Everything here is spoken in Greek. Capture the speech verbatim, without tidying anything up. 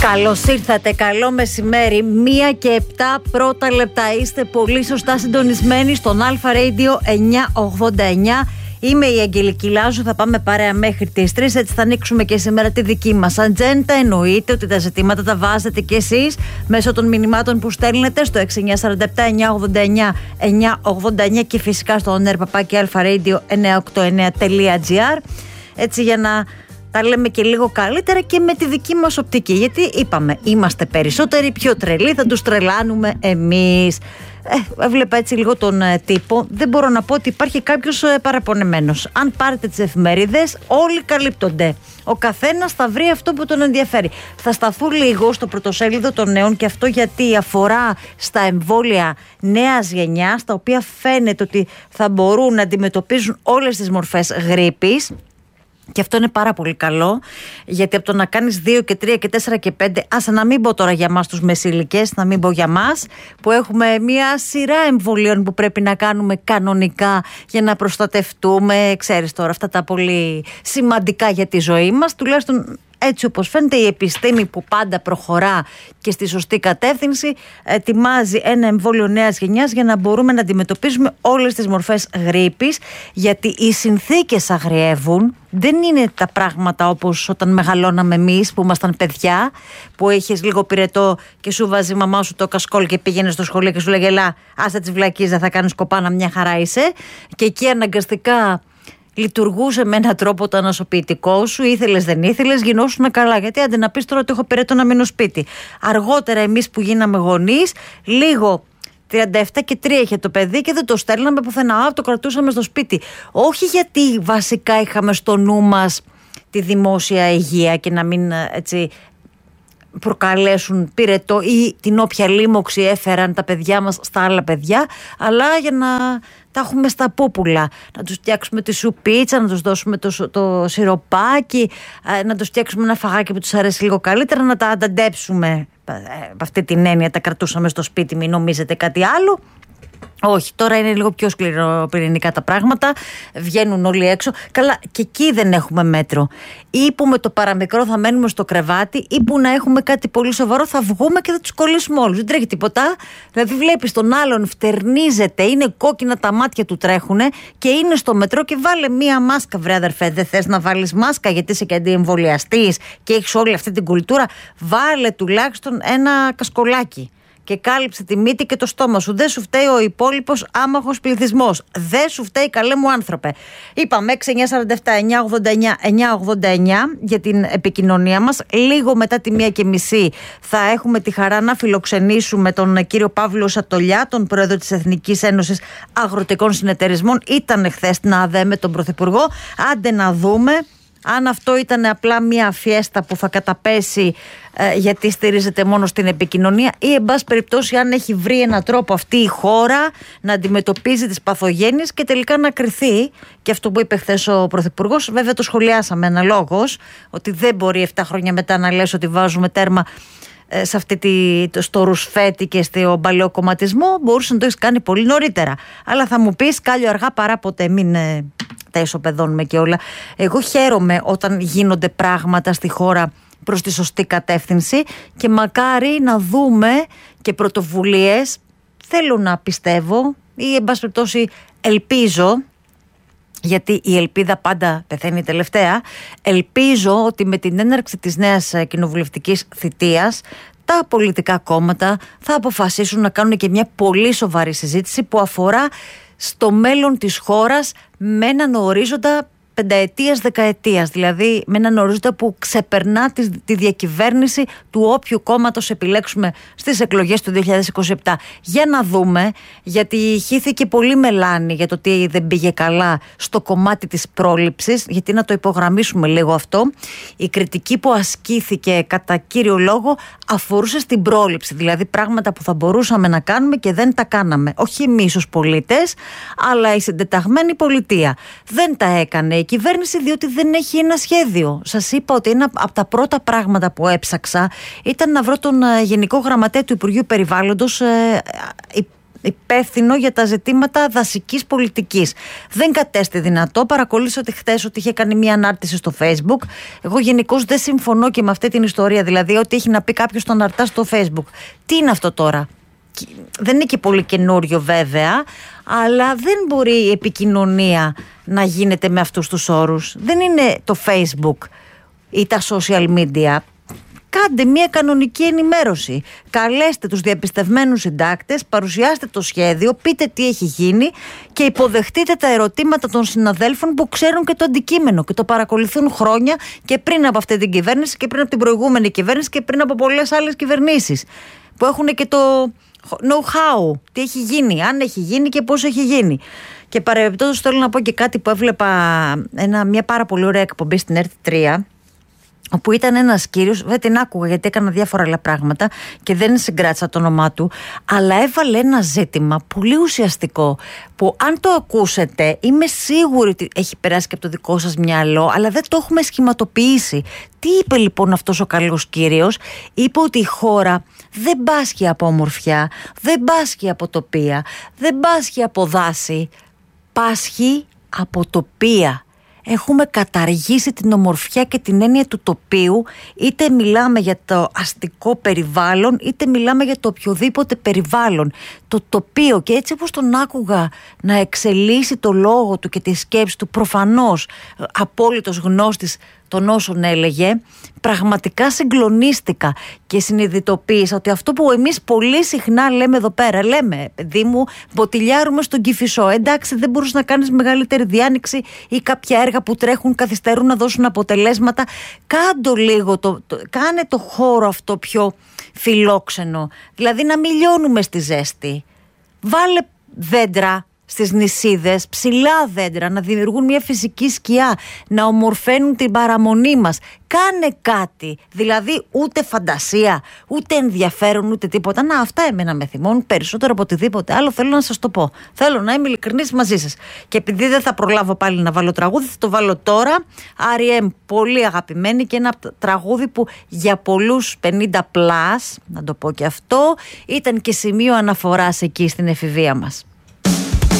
Καλώς ήρθατε, καλό μεσημέρι. Μία και επτά πρώτα λεπτά. Είστε πολύ σωστά συντονισμένοι στον Alpha Radio εννιακόσια ογδόντα εννιά. Είμαι η Αγγελική Λάζου, θα πάμε παρέα μέχρι τις τρεις. Έτσι θα ανοίξουμε και σήμερα τη δική μας ατζέντα. Εννοείται ότι τα ζητήματα τα βάζετε κι εσείς μέσω των μηνυμάτων που στέλνετε στο έξι εννιά τέσσερα επτά εννιακόσια ογδόντα εννιά εννιακόσια ογδόντα εννιά και φυσικά στο on air παπάκι alpharadio εννιακόσια ογδόντα εννιά τελεία gr. Έτσι για να τα λέμε και λίγο καλύτερα και με τη δική μας οπτική. Γιατί είπαμε, είμαστε περισσότεροι, πιο τρελοί, θα τους τρελάνουμε εμείς. Ε, έβλεπα έτσι λίγο τον ε, τύπο. Δεν μπορώ να πω ότι υπάρχει κάποιος ε, παραπονεμένος. Αν πάρετε τις εφημερίδες, όλοι καλύπτονται. Ο καθένας θα βρει αυτό που τον ενδιαφέρει. Θα σταθούν λίγο στο πρωτοσέλιδο των νέων, και αυτό γιατί αφορά στα εμβόλια νέας γενιάς, τα οποία φαίνεται ότι θα μπορούν να αντιμετωπίζουν όλες τις μορφές γρίπης. Και αυτό είναι πάρα πολύ καλό, γιατί από το να κάνεις δύο και τρία και τέσσερα και πέντε, άσε να μην πω τώρα για μας τους μεσήλικες, να μην πω για μας που έχουμε μια σειρά εμβολίων που πρέπει να κάνουμε κανονικά για να προστατευτούμε, ξέρεις τώρα αυτά τα πολύ σημαντικά για τη ζωή μας, τουλάχιστον έτσι όπως φαίνεται η επιστήμη που πάντα προχωρά και στη σωστή κατεύθυνση ετοιμάζει ένα εμβόλιο νέας γενιάς για να μπορούμε να αντιμετωπίζουμε όλες τις μορφές γρίπης, γιατί οι συνθήκες αγριεύουν. Δεν είναι τα πράγματα όπως όταν μεγαλώναμε εμείς που ήμασταν παιδιά, που είχες λίγο πυρετό και σου βάζει η μαμά σου το κασκόλ και πήγαινε στο σχολείο και σου λέγε «Ελά, άσε τις βλακίες, δεν θα κάνεις κοπάνα, μια χαρά είσαι». Και εκεί αναγκαστικά λειτουργούσε με έναν τρόπο το ανασωπητικό σου, ήθελες δεν ήθελες, γινόσουν καλά. Γιατί άντε να πεις τώρα ότι έχω πυρετό να μείνω σπίτι. Αργότερα εμείς που γίναμε γονείς, λίγο τριάντα επτά και τρία είχε το παιδί και δεν το στέλναμε πουθενά. Α, το κρατούσαμε στο σπίτι. Όχι γιατί βασικά είχαμε στο νου μας τη δημόσια υγεία και να μην έτσι προκαλέσουν πυρετό ή την όποια λίμωξη έφεραν τα παιδιά μας στα άλλα παιδιά, αλλά για να τα έχουμε στα πούπουλα, να τους φτιάξουμε τη σουπίτσα, να τους δώσουμε το, το σιροπάκι, να τους φτιάξουμε ένα φαγάκι που τους αρέσει λίγο καλύτερα, να τα ανταντέψουμε. Από αυτή την έννοια τα κρατούσαμε στο σπίτι, μην νομίζετε κάτι άλλο. Όχι, τώρα είναι λίγο πιο σκληροπυρηνικά τα πράγματα, βγαίνουν όλοι έξω. Καλά, και εκεί δεν έχουμε μέτρο. Ή που με το παραμικρό θα μένουμε στο κρεβάτι, ή που να έχουμε κάτι πολύ σοβαρό, θα βγούμε και θα τους κολλήσουμε όλους. Δεν τρέχει τίποτα. Δηλαδή, βλέπεις τον άλλον, φτερνίζεται, είναι κόκκινα τα μάτια του τρέχουνε και είναι στο μετρό και βάλε μία μάσκα, βρε αδερφέ. Δεν θες να βάλεις μάσκα γιατί είσαι και αντιεμβολιαστής και έχεις όλη αυτή την κουλτούρα. Βάλε τουλάχιστον ένα κασκολάκι και κάλυψε τη μύτη και το στόμα σου. Δεν σου φταίει ο υπόλοιπος άμαχος πληθυσμός. Δεν σου φταίει, καλέ μου άνθρωπε. Είπαμε έξι εννιά τέσσερα επτά εννιακόσια ογδόντα εννιά εννιακόσια ογδόντα εννιά για την επικοινωνία μας. Λίγο μετά τη μία και μισή θα έχουμε τη χαρά να φιλοξενήσουμε τον κύριο Παύλο Σατολιά, τον πρόεδρο της Εθνικής Ένωσης Αγροτικών Συνεταιρισμών. Ήταν χθες στην ΑΔΕ με τον Πρωθυπουργό. Άντε να δούμε αν αυτό ήταν απλά μια φιέστα που θα καταπέσει ε, γιατί στηρίζεται μόνο στην επικοινωνία, ή εν πάση περιπτώσει αν έχει βρει έναν τρόπο αυτή η χώρα να αντιμετωπίζει τις παθογένειες και τελικά να κριθεί. Και αυτό που είπε χθες ο Πρωθυπουργός, βέβαια το σχολιάσαμε αναλόγως, ότι δεν μπορεί επτά χρόνια μετά να λες ότι βάζουμε τέρμα ε, σε αυτή τη, στο ρουσφέτη και στο παλαιοκομματισμό. Μπορούσε να το έχεις κάνει πολύ νωρίτερα. Αλλά θα μου πεις, κάλλιο αργά παρά ποτέ, μην ε, τα ισοπεδώνουμε και όλα. Εγώ χαίρομαι όταν γίνονται πράγματα στη χώρα προς τη σωστή κατεύθυνση και μακάρι να δούμε και πρωτοβουλίες, θέλω να πιστεύω, ή εν πάση περιπτώσει ελπίζω, γιατί η ελπίδα πάντα πεθαίνει τελευταία, ελπίζω ότι με την έναρξη της νέας κοινοβουλευτικής θητείας τα πολιτικά κόμματα θα αποφασίσουν να κάνουν και μια πολύ σοβαρή συζήτηση που αφορά στο μέλλον της χώρας με έναν ορίζοντα πενταετίας, δεκαετίας, δηλαδή με έναν ορίζοντα που ξεπερνά τη, τη διακυβέρνηση του όποιου κόμματος επιλέξουμε στις εκλογές του δύο χιλιάδες είκοσι επτά. Για να δούμε, γιατί χύθηκε πολύ μελάνη για το τι δεν πήγε καλά στο κομμάτι της πρόληψης, γιατί να το υπογραμμίσουμε λίγο αυτό. Η κριτική που ασκήθηκε κατά κύριο λόγο αφορούσε στην πρόληψη, δηλαδή πράγματα που θα μπορούσαμε να κάνουμε και δεν τα κάναμε. Όχι εμείς ως πολίτες, αλλά η συντεταγμένη πολιτεία δεν τα έκανε η κυβέρνηση, διότι δεν έχει ένα σχέδιο. Σας είπα ότι ένα από τα πρώτα πράγματα που έψαξα ήταν να βρω τον Γενικό Γραμματέα του Υπουργείου Περιβάλλοντος, υπεύθυνο για τα ζητήματα δασικής πολιτικής. Δεν κατέστη δυνατό. Παρακολούθησα ότι χθες ότι είχε κάνει μια ανάρτηση στο Facebook. Εγώ γενικώς δεν συμφωνώ και με αυτή την ιστορία, δηλαδή ότι έχει να πει κάποιος το αναρτά στο Facebook. Τι είναι αυτό τώρα? Δεν είναι και πολύ καινούριο βέβαια, αλλά δεν μπορεί η επικοινωνία να γίνεται με αυτούς τους όρους. Δεν είναι το Facebook ή τα social media. Κάντε μια κανονική ενημέρωση. Καλέστε τους διαπιστευμένους συντάκτες, παρουσιάστε το σχέδιο, πείτε τι έχει γίνει και υποδεχτείτε τα ερωτήματα των συναδέλφων που ξέρουν και το αντικείμενο και το παρακολουθούν χρόνια και πριν από αυτή την κυβέρνηση και πριν από την προηγούμενη κυβέρνηση και πριν από πολλές άλλες κυβερνήσεις που έχουν και το know-how, τι έχει γίνει, αν έχει γίνει και πώς έχει γίνει. Και παρεμπιπτόντως θέλω να πω και κάτι που έβλεπα, ένα, μια πάρα πολύ ωραία εκπομπή στην Ερτ τρία, όπου ήταν ένας κύριος, δεν την άκουγα γιατί έκανα διάφορα άλλα πράγματα και δεν συγκράτησα το όνομά του, αλλά έβαλε ένα ζήτημα πολύ ουσιαστικό που αν το ακούσετε είμαι σίγουρη ότι έχει περάσει και από το δικό σας μυαλό, αλλά δεν το έχουμε σχηματοποιήσει. Τι είπε λοιπόν αυτός ο καλός κύριος? Είπε ότι η χώρα δεν πάσχει από ομορφιά, δεν πάσχει από τοπία, δεν πάσχει από δάση, πάσχει από τοπία. Έχουμε καταργήσει την ομορφιά και την έννοια του τοπίου, είτε μιλάμε για το αστικό περιβάλλον είτε μιλάμε για το οποιοδήποτε περιβάλλον. Το τοπίο, και έτσι όπως τον άκουγα να εξελίσσει το λόγο του και τη σκέψη του, προφανώς απόλυτος γνώστης των όσων έλεγε, πραγματικά συγκλονίστηκα και συνειδητοποίησα ότι αυτό που εμείς πολύ συχνά λέμε εδώ πέρα, λέμε παιδί μου, μποτιλιάρουμε στον Κηφισό, εντάξει δεν μπορείς να κάνεις μεγαλύτερη διάνοιξη ή κάποια έργα που τρέχουν καθυστερούν να δώσουν αποτελέσματα, κάντο λίγο, το, το, κάνε το χώρο αυτό πιο φιλόξενο, δηλαδή να μην λιώνουμε στη ζέστη, βάλε δέντρα στις νησίδες, ψηλά δέντρα, να δημιουργούν μια φυσική σκιά, να ομορφαίνουν την παραμονή μας. Κάνε κάτι, δηλαδή ούτε φαντασία, ούτε ενδιαφέρον, ούτε τίποτα. Να, αυτά εμένα με θυμώνουν περισσότερο από οτιδήποτε άλλο. Θέλω να σας το πω. Θέλω να είμαι ειλικρινής μαζί σας. Και επειδή δεν θα προλάβω πάλι να βάλω τραγούδι, θα το βάλω τώρα. αρ ι εμ, πολύ αγαπημένη και ένα τραγούδι που για πολλούς πενήντα πλας, να το πω και αυτό, ήταν και σημείο αναφοράς εκεί στην εφηβεία μας.